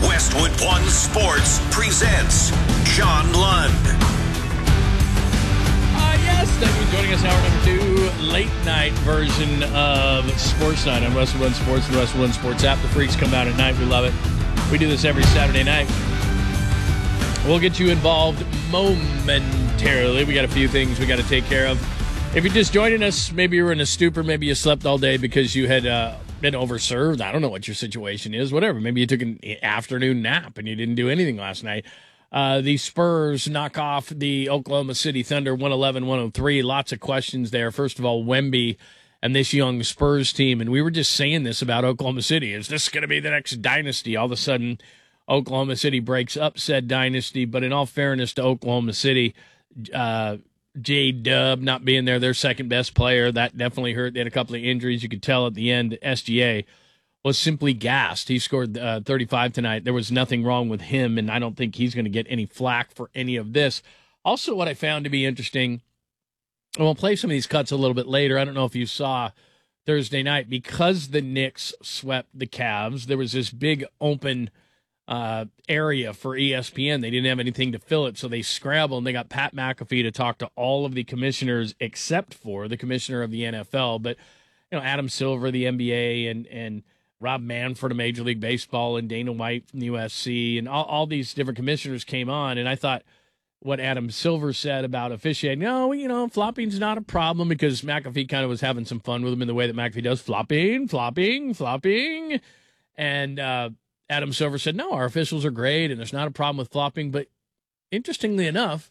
Westwood One Sports presents John Lund. Yes, thank you for joining us. Hour number 2, late night version of Sports Night on Westwood One Sports and the Westwood One Sports app. The Freaks come out at night. We love it. We do this every Saturday night. We'll get you involved momentarily. We got a few things we got to take care of. If you're just joining us, maybe you were in a stupor, maybe you slept all day because you had been overserved. I don't know what your situation is, whatever. Maybe you took an afternoon nap and you didn't do anything last night. The Spurs knock off the Oklahoma City Thunder 111-103. Lots of questions there. First of all, Wemby and this young Spurs team. And we were just saying this about Oklahoma City. Is this going to be the next dynasty? All of a sudden, Oklahoma City breaks up said dynasty. But in all fairness to Oklahoma City, J-Dub not being there, their second best player, that definitely hurt. They had a couple of injuries. You could tell at the end, SGA was simply gassed. He scored 35 tonight. There was nothing wrong with him, and I don't think he's going to get any flack for any of this. Also, what I found to be interesting, and we'll play some of these cuts a little bit later. I don't know if you saw Thursday night, because the Knicks swept the Cavs, there was this big open area for ESPN. They didn't have anything to fill it, so they scrambled, and they got Pat McAfee to talk to all of the commissioners except for the commissioner of the NFL. But, you know, Adam Silver, the NBA, and Rob Manfred of Major League Baseball, and Dana White from the USC, and all these different commissioners came on, and I thought what Adam Silver said about officiating, no, you know, flopping's not a problem, because McAfee kind of was having some fun with him in the way that McAfee does, flopping, and Adam Silver said, no, our officials are great, and there's not a problem with flopping, but interestingly enough,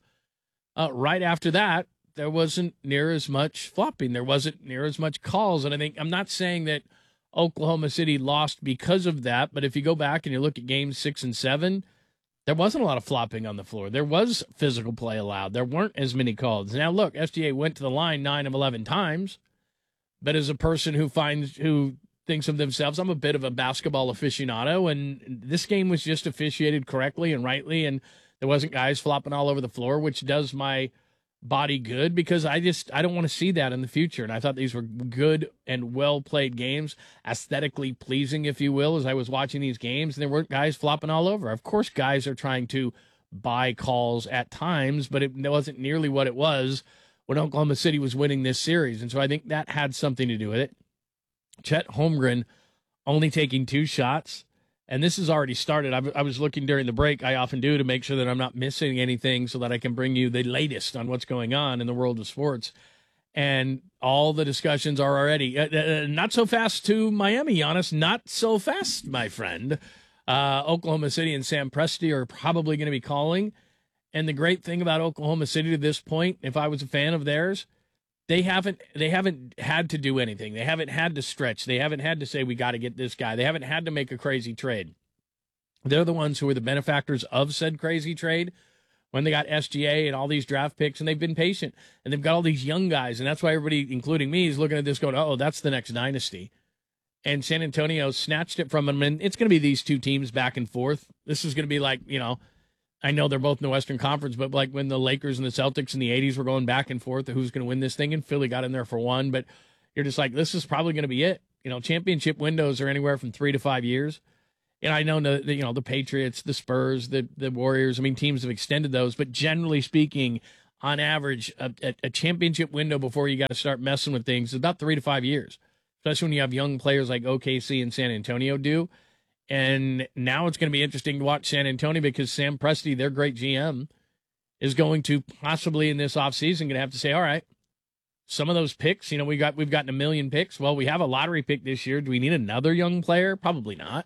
right after that, there wasn't near as much flopping, there wasn't near as much calls, and I think, I'm not saying that Oklahoma City lost because of that, but if you go back and you look at games 6 and 7, there wasn't a lot of flopping on the floor. There was physical play allowed. There weren't as many calls. Now, look, SGA went to the line 9 of 11 times, but as a person who thinks of themselves, I'm a bit of a basketball aficionado, and this game was just officiated correctly and rightly, and there wasn't guys flopping all over the floor, which does my body good, because I don't want to see that in the future. And I thought these were good and well played games, aesthetically pleasing, if you will, as I was watching these games, and there weren't guys flopping all over. Of course, guys are trying to buy calls at times, but it wasn't nearly what it was when Oklahoma City was winning this series. And so I think that had something to do with it. Chet Holmgren only taking 2 shots. And this has already started. I was looking during the break, I often do, to make sure that I'm not missing anything so that I can bring you the latest on what's going on in the world of sports. And all the discussions are already, not so fast to Miami, Giannis, not so fast, my friend. Oklahoma City and Sam Presti are probably going to be calling. And the great thing about Oklahoma City to this point, if I was a fan of theirs, they haven't had to do anything. They haven't had to stretch. They haven't had to say, we got to get this guy. They haven't had to make a crazy trade. They're the ones who are the benefactors of said crazy trade when they got SGA and all these draft picks, and they've been patient. And they've got all these young guys, and that's why everybody, including me, is looking at this going, oh, that's the next dynasty. And San Antonio snatched it from them, and it's going to be these two teams back and forth. This is going to be like, you know, I know they're both in the Western Conference, but like when the Lakers and the Celtics in the 80s were going back and forth, who's going to win this thing, and Philly got in there for one, but you're just like, this is probably going to be it. You know, championship windows are anywhere from 3 to 5 years. And I know the Patriots, the Spurs, the Warriors, I mean, teams have extended those, but generally speaking, on average, a championship window before you got to start messing with things is about 3 to 5 years, especially when you have young players like OKC and San Antonio do. And now it's going to be interesting to watch San Antonio, because Sam Presti, their great GM, is going to possibly in this offseason going to have to say, all right, some of those picks, you know, we've gotten 1 million picks. Well, we have a lottery pick this year. Do we need another young player? Probably not.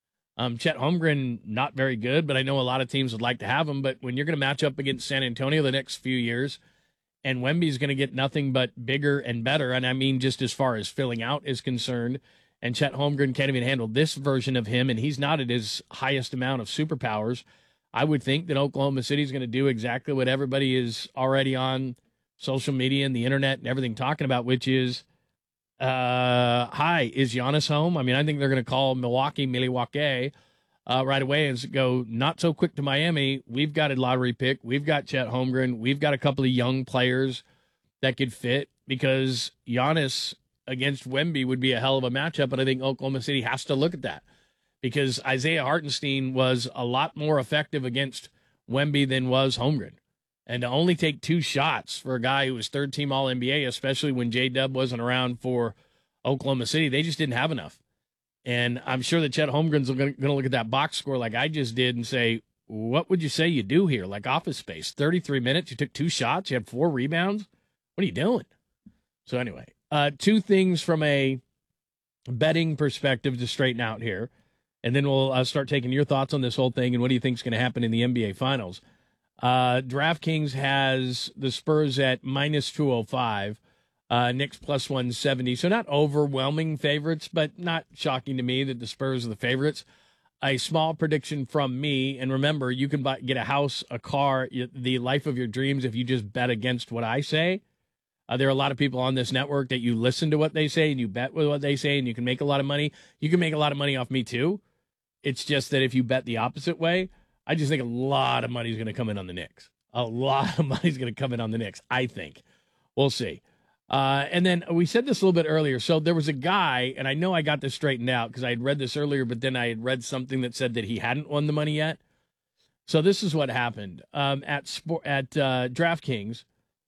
Chet Holmgren, not very good, but I know a lot of teams would like to have him. But when you're going to match up against San Antonio the next few years, and Wemby's going to get nothing but bigger and better, and I mean just as far as filling out is concerned, and Chet Holmgren can't even handle this version of him, and he's not at his highest amount of superpowers, I would think that Oklahoma City is going to do exactly what everybody is already on social media and the internet and everything talking about, which is, hi, is Giannis home? I mean, I think they're going to call Milwaukee right away and go, not so quick to Miami. We've got a lottery pick. We've got Chet Holmgren. We've got a couple of young players that could fit, because Giannis against Wemby would be a hell of a matchup, but I think Oklahoma City has to look at that, because Isaiah Hartenstein was a lot more effective against Wemby than was Holmgren. And to only take 2 shots for a guy who was third-team All-NBA, especially when J-Dub wasn't around for Oklahoma City, they just didn't have enough. And I'm sure that Chet Holmgren's going to look at that box score like I just did and say, what would you say you do here? Like Office Space, 33 minutes, you took 2 shots, you had 4 rebounds. What are you doing? So anyway, 2 things from a betting perspective to straighten out here. And then we'll start taking your thoughts on this whole thing and what do you think is going to happen in the NBA Finals. DraftKings has the Spurs at minus 205, Knicks plus 170. So not overwhelming favorites, but not shocking to me that the Spurs are the favorites. A small prediction from me, and remember, you can get a house, a car, the life of your dreams if you just bet against what I say. There are a lot of people on this network that you listen to what they say and you bet with what they say and you can make a lot of money. You can make a lot of money off me too. It's just that if you bet the opposite way, I just think a lot of money is going to come in on the Knicks. A lot of money is going to come in on the Knicks, I think. We'll see. And then we said this a little bit earlier. So there was a guy, and I know I got this straightened out because I had read this earlier, but then I had read something that said that he hadn't won the money yet. So this is what happened. At DraftKings,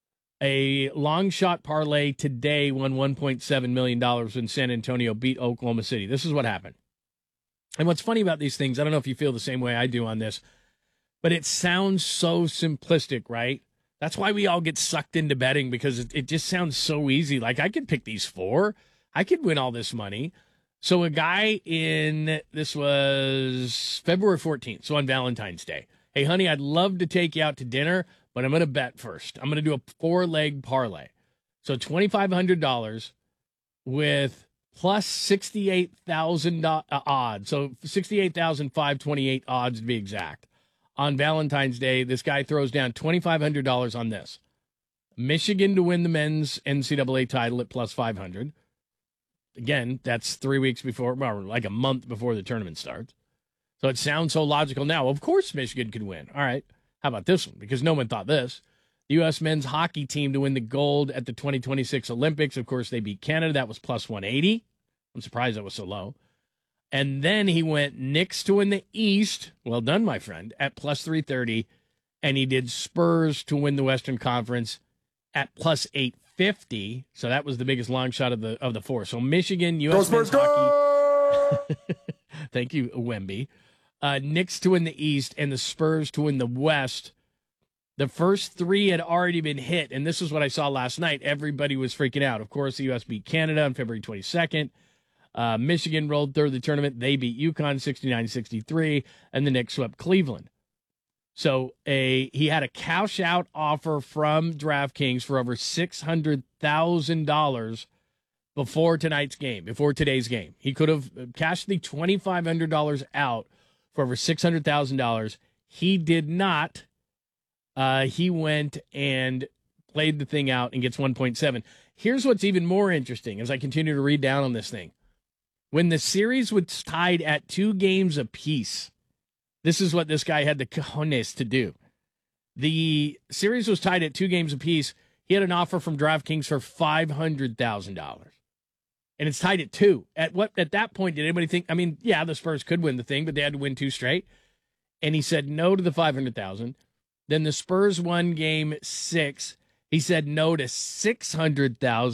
a long shot parlay today won $1.7 million when San Antonio beat Oklahoma City. This is what happened. And what's funny about these things, I don't know if you feel the same way I do on this, but it sounds so simplistic, right? That's why we all get sucked into betting because it just sounds so easy. Like I could pick these 4. I could win all this money. So a guy this was February 14th, so on Valentine's Day. Hey, honey, I'd love to take you out to dinner, but I'm going to bet first. I'm going to do a 4-leg parlay. So $2,500 with plus 68,000 odds. So 68,528 odds to be exact. On Valentine's Day, this guy throws down $2,500 on this. Michigan to win the men's NCAA title at plus 500. Again, that's 3 weeks before, well, like a month before the tournament starts. So it sounds so logical now. Of course Michigan could win. All right. How about this one? Because no one thought this. The U.S. men's hockey team to win the gold at the 2026 Olympics. Of course, they beat Canada. That was plus 180. I'm surprised that was so low. And then he went Knicks to win the East. Well done, my friend, at plus 330. And he did Spurs to win the Western Conference at plus 850. So that was the biggest long shot of the 4. So Michigan, U.S. men's hockey. Thank you, Wemby. Knicks to win the East and the Spurs to win the West. The first 3 had already been hit, and this is what I saw last night. Everybody was freaking out. Of course, the U.S. beat Canada on February 22nd. Michigan rolled through the tournament. They beat UConn 69-63, and the Knicks swept Cleveland. So he had a cash-out offer from DraftKings for over $600,000 before tonight's game, before today's game. He could have cashed the $2,500 out for over $600,000. He did not. He went and played the thing out and gets 1.7. Here's what's even more interesting as I continue to read down on this thing. When the series was tied at 2 games apiece, this is what this guy had the cojones to do. The series was tied at 2 games apiece. He had an offer from DraftKings for $500,000. And it's tied at 2. At that point, did anybody think, I mean, yeah, the Spurs could win the thing, but they had to win 2 straight. And he said no to the $500,000. Then the Spurs won game 6. He said no to $600,000.